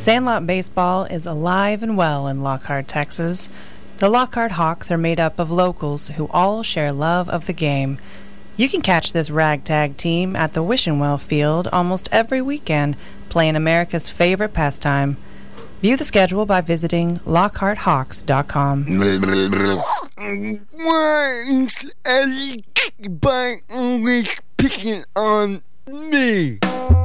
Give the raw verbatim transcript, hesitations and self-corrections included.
Sandlot baseball is alive and well in Lockhart, Texas. The Lockhart Hawks are made up of locals who all share love of the game. You can catch this ragtag team at the Wishenwell Field almost every weekend, playing America's favorite pastime. View the schedule by visiting lockhart hawks dot com. Why is everybody always picking on me?